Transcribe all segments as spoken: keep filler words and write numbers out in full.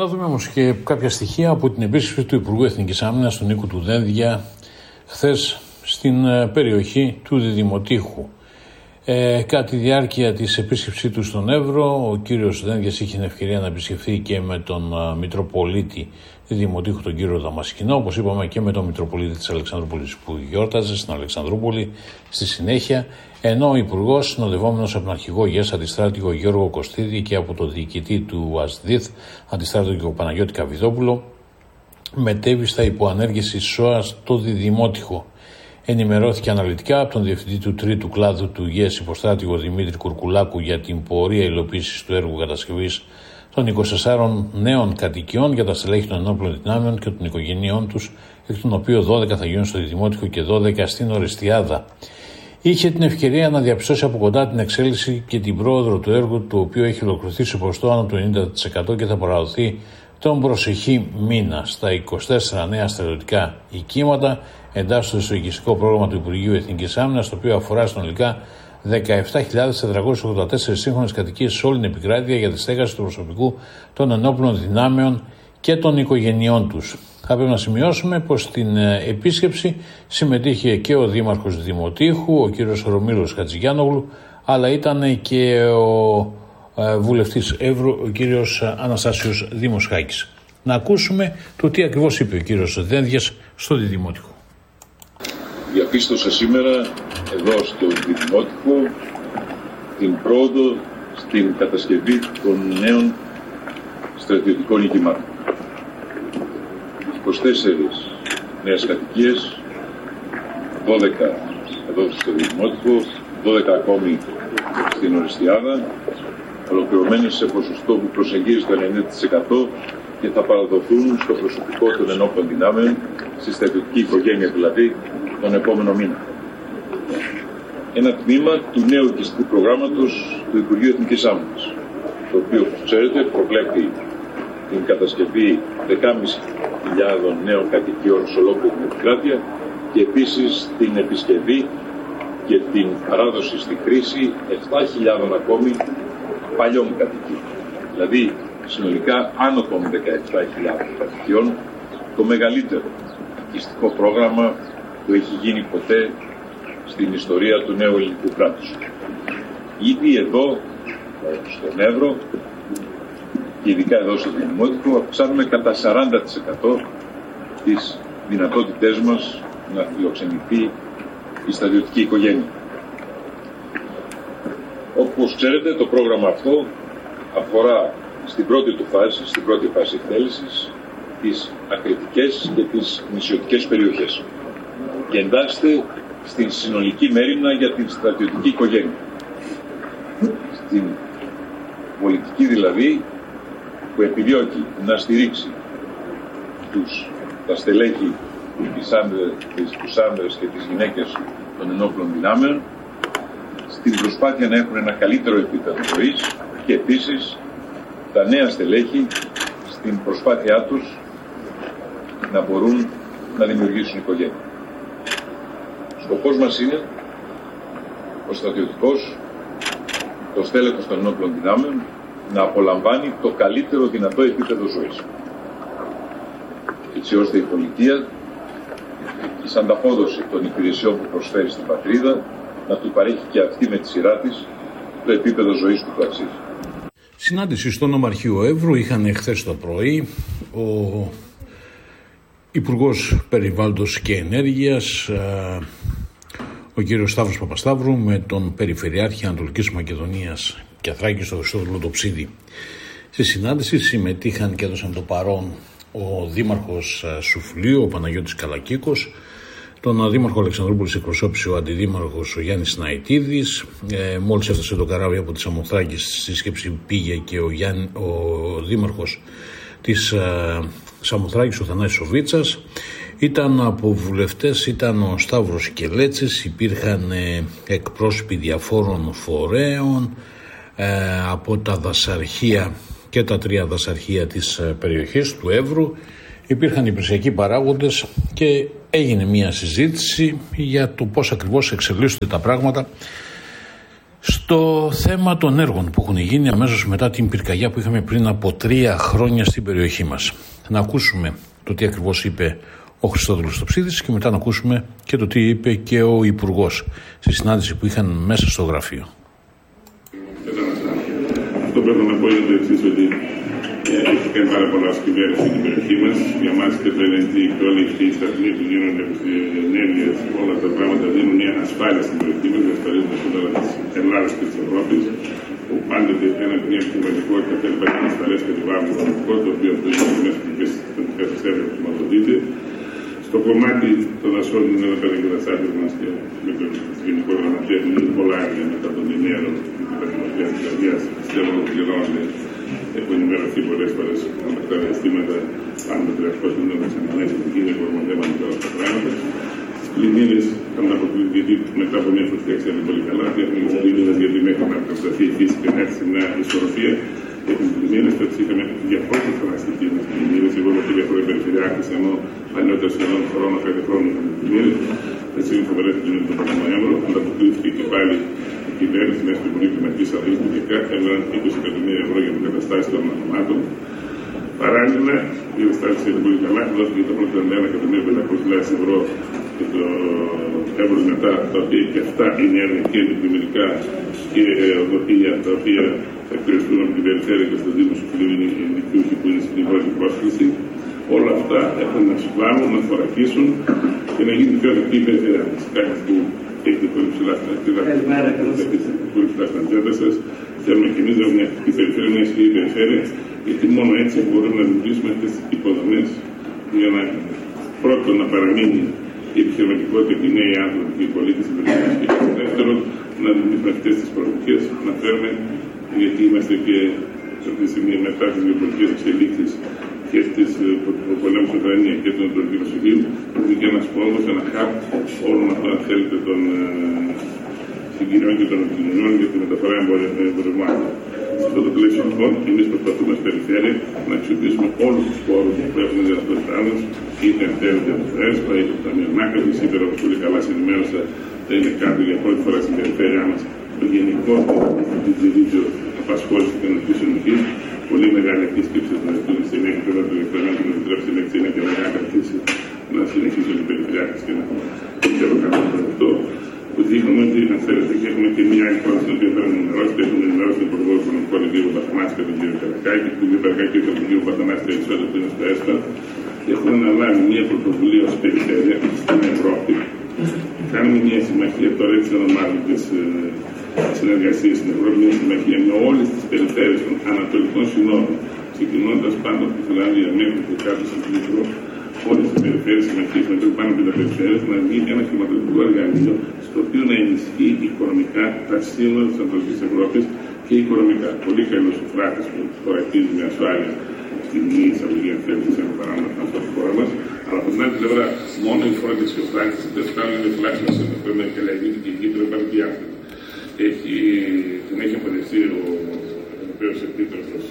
Να δούμε όμως και κάποια στοιχεία από την επίσκεψη του Υπουργού Εθνικής Άμυνας του Νίκου του Δένδια χθες στην περιοχή του Διδημοτήχου. Ε, κατά τη διάρκεια της επίσκεψής του στον Εύρο, ο κύριος Δένδιας είχε την ευκαιρία να επισκεφθεί και με τον uh, Μητροπολίτη Διδημοτήχου, τον κύριο Δαμασκηνό, όπως είπαμε και με τον Μητροπολίτη της Αλεξανδρούπολης που γιόρταζε στην Αλεξανδρούπολη στη συνέχεια, ενώ ο Υπουργός, συνοδευόμενος από τον αρχηγό ΓΕΣ αντιστράτηγο Γιώργο Κωστίδη και από τον διοικητή του ΑΣΔΙΘ αντιστράτηγο Παναγιώτη Καβιδόπουλο, μετέβη στα υποανέργειες της ΣΟΑ στο Διδημότυχο. Ενημερώθηκε αναλυτικά από τον διευθυντή του τρίτου κλάδου του ΓΕΣ υποστράτηγο Δημήτρη Κουρκουλάκου για την πορεία υλοποίησης του έργου κατασκευής των είκοσι τεσσάρων νέων κατοικιών για τα στελέχη των ενόπλων δυνάμεων και των οικογενειών τους, εκ των οποίων δώδεκα θα γίνουν στο Διδημότυχο και δώδεκα στην Ορεστιάδα. Είχε την ευκαιρία να διαπιστώσει από κοντά την εξέλιξη και την πρόοδο του έργου, το οποίο έχει ολοκληρωθεί σε ποσοστό άνω του ενενήντα τοις εκατό και θα παραδοθεί τον προσεχή μήνα. Στα είκοσι τέσσερα νέα στρατιωτικά οικήματα εντάσσονται στο οικιστικό πρόγραμμα του Υπουργείου Εθνικής Άμυνας, το οποίο αφορά συνολικά δεκαεπτά χιλιάδες τετρακόσιες ογδόντα τέσσερις σύγχρονες κατοικίες σε όλη την επικράτεια για τη στέγαση του προσωπικού των ενόπλων δυνάμεων και των οικογενειών τους. Θα πρέπει να σημειώσουμε πως στην επίσκεψη συμμετείχε και ο Δήμαρχος Δημοτήχου, ο κύριος Ρωμήλος Χατζηγιάννογλου, αλλά ήταν και ο βουλευτής Εύρου, ο κύριος Αναστάσιος Δημοσχάκης. Να ακούσουμε το τι ακριβώς είπε ο κύριος Δένδιας στο Διδημότυχο. Διαπίστωσα σήμερα εδώ στο Διδημότυχο την πρόοδο στην κατασκευή των νέων στρατιωτικών οικημάτων. είκοσι τέσσερις νέες κατοικίες, δώδεκα εδώ στο Διδημότυχο, δώδεκα ακόμη στην Ορεστιάδα, ολοκληρωμένες σε ποσοστό που προσεγγίζει το ενενήντα τοις εκατό και θα παραδοθούν στο προσωπικό των ενόπλων δυνάμεων, στη στρατιωτική οικογένεια δηλαδή, τον επόμενο μήνα. Ένα τμήμα του νέου οικιστικού προγράμματος του Υπουργείου Εθνικής Άμυνας, το οποίο, όπως ξέρετε, προβλέπει την κατασκευή δεκάμισι χιλιάδων νέων κατοικιών σε ολόκληρη την επικράτεια και επίσης την επισκευή και την παράδοση στη χρήση επτά χιλιάδων ακόμη παλιών κατοικιών. Δηλαδή, συνολικά άνω των δεκαεπτά χιλιάδων κατοικιών, το μεγαλύτερο οικιστικό πρόγραμμα που έχει γίνει ποτέ στην ιστορία του νέου ελληνικού κράτους. Ήδη εδώ, στον Εύρο, και ειδικά εδώ στο Διδημότυχο, αυξάνουμε κατά σαράντα τοις εκατό τις δυνατότητές μας να φιλοξενηθεί η στρατιωτική οικογένεια. Όπως ξέρετε, το πρόγραμμα αυτό αφορά στην πρώτη του φάση, στην πρώτη φάση εκτέλεσης, τις ακριτικές και τις νησιωτικές περιοχές και εντάσσεται στην συνολική μέριμνα για την στρατιωτική οικογένεια. Στην πολιτική δηλαδή που επιδιώκει να στηρίξει τους, τα στελέχη, τις άντρες, τους άντρες και τις γυναίκες των ενόπλων δυνάμεων στην προσπάθεια να έχουν ένα καλύτερο επίπεδο ζωής και επίσης τα νέα στελέχη στην προσπάθειά τους να μπορούν να δημιουργήσουν οικογένεια. Σκοπός μας είναι ο στρατιωτικός, το στέλεχος των ενόπλων δυνάμεων να απολαμβάνει το καλύτερο δυνατό επίπεδο ζωής. Έτσι ώστε η πολιτεία, εις ανταπόδοση των υπηρεσιών που προσφέρει στην πατρίδα, να του παρέχει και αυτή με τη σειρά της το επίπεδο ζωής που του αξίζει. Συνάντηση στο Νομαρχείο Εύρου είχαν χθες το πρωί ο Υπουργός Περιβάλλοντος και Ενέργειας, ο κύριος Σταύρος Παπασταύρου, με τον Περιφερειάρχη Ανατολικής Μακεδονίας και Θράκης, τον Χριστόδουλο Τοψίδη. Στη συνάντηση συμμετείχαν και έδωσαν το παρόν ο Δήμαρχος Σουφλίου, ο Παναγιώτης Καλακίκος, τον Δήμαρχο Αλεξανδρούπολης εκπροσώπησε ο Αντιδήμαρχος ο Γιάννης Ναϊτίδης. Ε, μόλις έφτασε το καράβι από τη Σαμοθράκη στη σύσκεψη πήγε και ο, Γιάννη, ο Δήμαρχος της ε, Σαμοθράκης, ο Θανάσης Σοβίτσας. Ήταν από βουλευτές, ήταν ο Σταύρος Κελέτσης, υπήρχαν ε, εκπρόσωποι διαφόρων φορέων ε, από τα δασαρχεία και τα τρία δασαρχεία της ε, περιοχής του Εύρου. Υπήρχαν υπηρεσιακοί παράγοντες και έγινε μια συζήτηση για το πώς ακριβώς εξελίσσονται τα πράγματα Στο θέμα των έργων που έχουν γίνει αμέσως μετά την πυρκαγιά που είχαμε πριν από τρία χρόνια στην περιοχή μας. Να ακούσουμε το τι ακριβώς είπε ο Χριστόδουλος Τοψίδης και μετά να ακούσουμε και το τι είπε και ο Υπουργός στη συνάντηση που είχαν μέσα στο γραφείο. Αυτό που πρέπει να πω είναι το εξής, ότι έχει κάνει πάρα πολλά στην κυβέρνηση στην περιοχή μας. Για μας και το ελ εν τζι και όλοι αυτοί οι σταθμοί που γίνονται από τις ενέργειες, όλα τα πράγματα δίνουν μια ασφάλεια στην περιοχή μας, διασφαλίζουν τα σύνορα της Ελλάδας και της Ευρώπης. Που πάντοτε ένα μια επιχειρηματικότητα θέλει να είναι ασφαλές περιβάλλον το οποίο αυτό είναι μέσα στην καταστρέφεια που χρηματοδοτείται. Στο κομμάτι των δασών είναι εδώ πέρα και τα σάρτες μας και με τον Γενικό Γραμματέα έχουν γίνει πολλά έργα μετά τον Ινέρο και την Πατημορφία της Καρδιάς. Πιστεύω ότι πληρώνονται. Έχω ενημερωθεί πολλές φορές από τα διαστήματα πάνω από τριακόσιες μήνες ανανέσεις που γίνεται κορμοδέματα και όλα αυτά τα πράγματα. Στις πλημμύρες θα με αποκλείσει γιατί μετά από μια φωτιά ξέρετε πολύ καλά ότι έχουμε τις πλημμύρες γιατί μέχρι να κατασταθεί η φύση και να έρθει σε μια ισορροπία. Για τις πλημμύρες πέρσι είχαμε για πρώτη φορά στις πλημμύρες. Εγώ είμαι διαφορετική περιφερειάρχης ενώ παλιότερα σε έναν χρόνο, πέντε χρόνια είχαμε πλημμύρες. Έτσι είναι φοβερές πλημμύρες τον Νοέμβριο. Ανταποκρίθηκε και πάλι η κυβέρνηση μέσα στην Υπουργή Κλιματικής Αλλαγής και έβγαλαν είκοσι εκατομμύρια ευρώ για την καταστάση των ονομάτων. Παράλληλα, η καταστάση ήταν πολύ καλά. Δόθηκε το πρώτο ένα εκατομμύριο πεντακόσιες χιλιάδες ευρώ και το έβρο μετά, τα οποία και αυτά είναι έργα και αντιπλημμυρικά και οδοτήρια τα οποία θα εκτελεστούν από την περιφέρεια και στο Δήμο σου που είναι στην πρώτη πρόσκληση. Όλα αυτά έχουν να συμβάλλουν, να θωρακίσουν και να γίνει πιο δεκτή η περιφέρεια μας. Κάτι που έχετε πολύ ψηλά στην ατζέντα σας. Θέλουμε και εμείς να έχουμε η περιφέρεια, μια ισχυρή περιφέρεια, γιατί μόνο έτσι μπορούμε να δημιουργήσουμε αυτές τις υποδομές για να πρώτον να παραμείνει η επιχειρηματικότητα και οι νέοι άνθρωποι και οι πολίτες της περιφέρειας και δεύτερον να δημιουργήσουμε αυτές τις προοπτικές, να φέρουμε, γιατί είμαστε και σε αυτή τη στιγμή μετά τις γεωπολιτικές εξελίξεις και στις πολέμους στην Ουκρανία και των Ανατολικών Μεσογείου, είναι και ένας πόδος, ένα χαρτ όλων αυτών, αν θέλετε, των συγκοινωνιών και των επικοινωνιών για τη μεταφορά εμπορευμάτων. Σε αυτό το πλαίσιο, λοιπόν, εμείς προσπαθούμε στην περιφέρεια να αξιοποιήσουμε όλους τους πόρους που έχουν η δυνατότητά μας, είτε αν θέλετε από το ΕΣΠΑ, είτε από το Ταμείο Ανάκαμψης, σήμερα όπως πολύ καλά σας ενημέρωσα, θα είναι κάτι για πρώτη φορά στην περιφέρειά μας το γενικό του διεδίκτυο απασχόληση και ανοιχτή συνοχή. Πολύ μεγάλη επίσκεψη να δεχτούν στη συνέχεια του Ευρωπαϊκού και να επιτρέψει η Λεξίνα και να καταρτήσει να συνεχίσουν οι περιφερειάρχες και να ξέρω καλά αυτό. Που δείχνουμε ότι αν θέλετε και έχουμε και μια άλλη χώρα στην οποία πρέπει να ενημερώσει και έχουμε ενημερώσει τον Υπουργό Οικονομικών, τον κύριο Μπαθανάση και τον κύριο Καρακάκη, τον κύριο Καρακάκη και τον κύριο Μπαθανάση τα εξόδια που είναι στο ΕΣΠΑ. Έχουμε αναλάβει μια πρωτοβουλία ως περιφέρεια στην Ευρώπη. Κάνουμε μια συμμαχία, τώρα έτσι ονομάζουμε τις συνεργασίες στην Ευρώπη, μια συμμαχία με όλες τις περιφέρειες των ανατολικών συνόρων, ξεκινώντας πάνω από τη Φιλανδία μέχρι το κάτω στην Κύπρο. Όλες τις περιφέρειες συμμαχίες με πάνω από τα περιφέρειες να βγει ένα χρηματοδοτικό εργαλείο στο οποίο να ενισχύει οικονομικά τα σύνορα της Ανατολικής Ευρώπης και οικονομικά. Πολύ καλός ο φράχτης που προεκτίζει μια ασφάλεια στην μη εισαγωγή αν θέλετε σε ένα παράδειγμα στη χώρα μας. Αλλά από την άλλη πλευρά, μόνο η φρόντιση και ο φράχτης δεν φτάνουν οι φυλάξεις μας πρέπει να επιλεγεί και η Κύπρο υπάρχει και άνθρωποι. Έχει, την έχει αποδεχθεί ο Ευρωπαίος Επίτροπος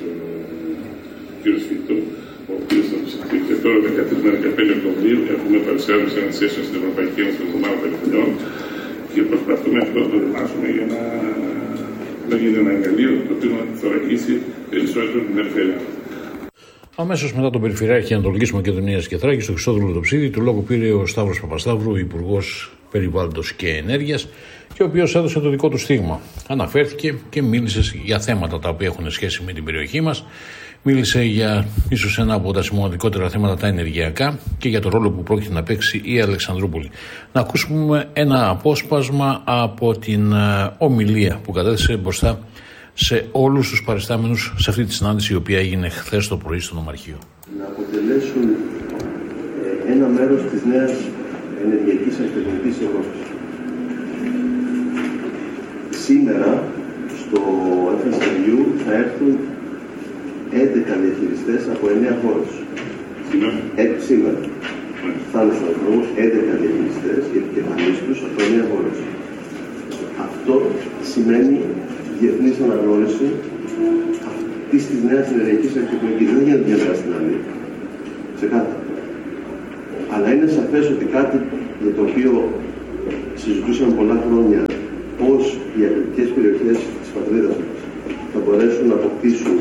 κ. Φίτο, ο οποίος θα ψηφίσει και τώρα δεκατρείς με δεκαπέντε Οκτωβρίου έχουμε παρουσιάσει σε ένα session στην Ευρωπαϊκή Ένωση των Ομάδων Περιφερειών και προσπαθούμε αυτό να το δοκιμάσουμε για να, να γίνει ένα εργαλείο το οποίο να θωρακίσει περισσότερο την περιφέρεια. Αμέσως μετά τον Περιφερειάρχη Ανατολικής Μακεδονίας και Θράκης, τον Χριστόδουλο Τοψίδη, το λόγο πήρε ο Σταύρος Παπασταύρου, Υπουργός Περιβάλλοντος και Ενέργειας, και ο οποίος έδωσε το δικό του στίγμα. Αναφέρθηκε και μίλησε για θέματα τα οποία έχουν σχέση με την περιοχή μας. Μίλησε για ίσως ένα από τα σημαντικότερα θέματα, τα ενεργειακά, και για το ρόλο που πρόκειται να παίξει η Αλεξανδρούπολη. Να ακούσουμε ένα απόσπασμα από την ομιλία που κατέθεσε μπροστά σε όλους τους παριστάμενους σε αυτή τη συνάντηση η οποία έγινε χθες το πρωί στο Νομαρχείο. Να αποτελέσουν ένα μέρος της νέας ενεργειακής αρχιτεκτονικής Ευρώπης. Σήμερα στο εφ ες αρ γιου θα έρθουν έντεκα διαχειριστές από εννέα χώρες. Ε, σήμερα θα είναι στους ανθρώπους έντεκα διαχειριστές και επικεφαλής τους από εννέα χώρες. Αυτό σημαίνει διεθνής αναγνώριση αυτής της νέας ενεργειακής αρχιτεκτονικής. Δεν γίνεται μια μέρα στην άλλη. Ξεκάθαρα. Αλλά είναι σαφές ότι κάτι για το οποίο συζητούσαμε πολλά χρόνια πώς οι αγροτικές περιοχές της πατρίδας μας θα μπορέσουν να αποκτήσουν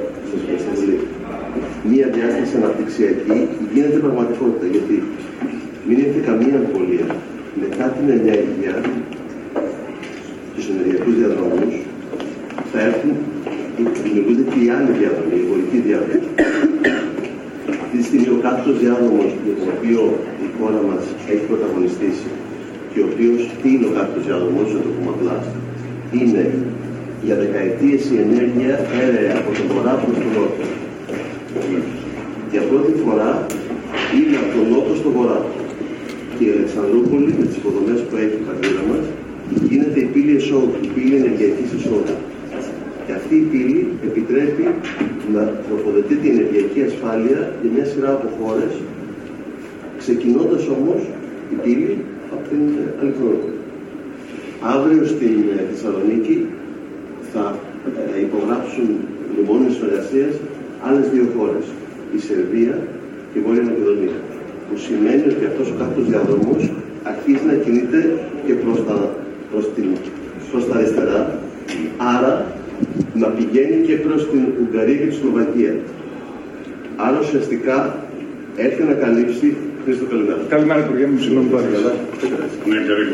μία διάσταση αναπτυξιακή, γίνεται πραγματικότητα. Γιατί μην έχετε καμία αμφιβολία, μετά την ενέργεια, τους ενεργειακούς διαδρόμους, θα έρθουν, δημιουργούνται και οι άλλοι διάδρομοι, οι βορικοί διάδρομοι. Αυτή τη στιγμή ο κάτωτος διάδρομος για τον οποίο η χώρα μας έχει πρωταγωνιστήσει και ο οποίος, τι είναι ο κάτωτος διάδρομος, να το πούμε απλά, είναι για δεκαετίες η ενέργεια έρεε από τον βορρά προς τον νότο. Για πρώτη φορά είναι από τον νότο στον βορρά. Και η Αλεξανδρούπολη, με τις υποδομές που έχει η πατρίδα μας, γίνεται η πύλη εσόδου, η πύλη ενεργειακής εσόδου. Και αυτή η πύλη επιτρέπει να τροφοδοτεί την ενεργειακή ασφάλεια για μια σειρά από χώρες, ξεκινώντας όμως η πύλη από την Αλεξανδρούπολη. Αύριο στην Θεσσαλονίκη θα υπογράψουν μνημόνιο συνεργασίας άλλες δύο χώρες, η Σερβία και η Βόρεια Μακεδονία. Που σημαίνει ότι αυτός ο κάτωτος διαδρομός αρχίζει να κινείται και προς τα, προς την, προς τα αριστερά, άρα να πηγαίνει και προς την Ουγγαρία και τη Σλοβακία. Άρα ουσιαστικά έρχεται να καλύψει. Χρήστο, καλημέρα. Καλημέρα, Υπουργέ μου, συγγνώμη που άρχισα. Ναι, καλή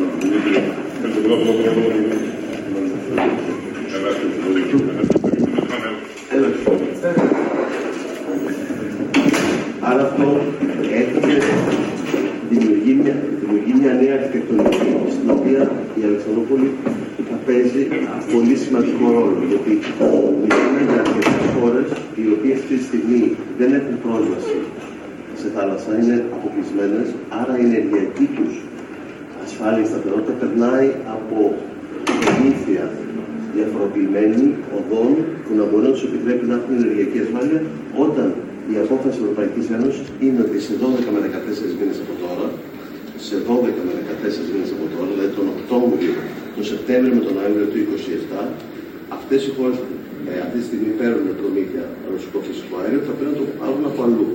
Άρα αυτό έρχεται, δημιουργεί μια, δημιουργεί μια νέα αρχιτεκτονική στην οποία η Αλεξανδρούπολη θα παίζει πολύ σημαντικό ρόλο. Γιατί μιλάμε για αρκετές χώρες οι οποίες αυτή τη στιγμή δεν έχουν πρόσβαση σε θάλασσα, είναι αποκλεισμένες, άρα η ενεργειακή τους ασφάλεια, η σταθερότητα περνάει από προμήθεια διαφοροποιημένη οδών που να μπορεί να τους επιτρέπει να έχουν ενεργειακή ασφάλεια, όταν η απόφαση της Ευρωπαϊκής Ένωσης είναι ότι σε δώδεκα με δεκατέσσερις μήνες από τώρα, σε δώδεκα με δεκατέσσερις μήνες από τώρα, δηλαδή τον Οκτώβριο, τον Σεπτέμβριο με τον Νοέμβριο του είκοσι επτά, αυτές οι χώρες ε, αυτή τη στιγμή παίρνουν προμήθεια ρωσικό φυσικό αέριο, θα πρέπει να το πάρουν από αλλού.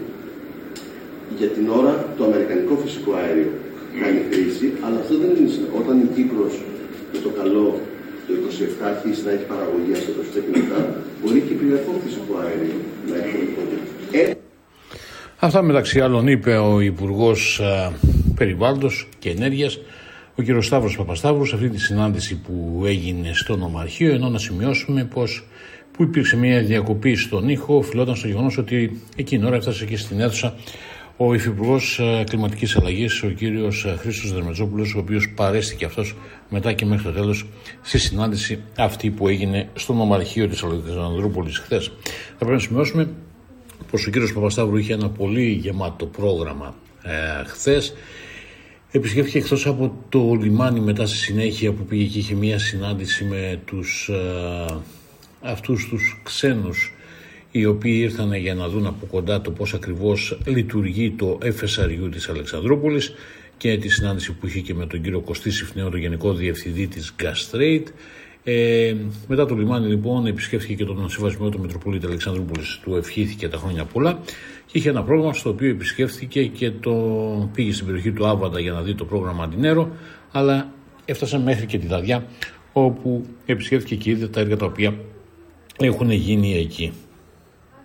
Για την ώρα το αμερικανικό φυσικό αέριο κάνει χρήση, αλλά αυτό δεν είναι. Όταν η Κύπρος με το καλό το είκοσι επτά αρχίσει να έχει παραγωγή από το και μετά, μπορεί και κυπριακό φυσικό αέριο να έχει ε... Αυτά μεταξύ άλλων είπε ο Υπουργός Περιβάλλοντος και Ενέργειας, ο κ. Σταύρος Παπασταύρου, σε αυτή τη συνάντηση που έγινε στο Νομαρχείο, ενώ να σημειώσουμε πως που υπήρξε μια διακοπή στον ήχο, οφειλόταν στο γεγονός ότι εκείνη ώρα έφτασε και στην αίθουσα ο Υφυπουργός Κλιματικής Αλλαγής, ο κύριος Χρήστος Δερμετζόπουλος, ο οποίος παρέστηκε αυτός μετά και μέχρι το τέλος στη συνάντηση αυτή που έγινε στο Νομαρχείο της Αλεξανδρούπολης χθες. Θα πρέπει να σημειώσουμε πως ο κύριος Παπασταύρου είχε ένα πολύ γεμάτο πρόγραμμα ε, χθες. Επισκέφθηκε εκτός από το λιμάνι μετά στη συνέχεια που πήγε και είχε μια συνάντηση με τους, ε, αυτούς τους ξένους οι οποίοι ήρθαν για να δουν από κοντά το πώς ακριβώς λειτουργεί το εφ ες αρ γιου της Αλεξανδρούπολης και τη συνάντηση που είχε και με τον κύριο Κωστή Συφνέο, τον Γενικό Διευθυντή της Gastrade. Ε, μετά το λιμάνι λοιπόν επισκέφθηκε και τον Συμβασμό του Μητροπολίτη Αλεξανδρούπολης, του ευχήθηκε τα χρόνια πολλά και είχε ένα πρόγραμμα στο οποίο επισκέφθηκε και το πήγε στην περιοχή του Άβαντα για να δει το πρόγραμμα Αντινέρο, αλλά έφτασε μέχρι και τη Δαδιά όπου επισκέφθηκε και είδε τα έργα τα οποία έχουν γίνει εκεί.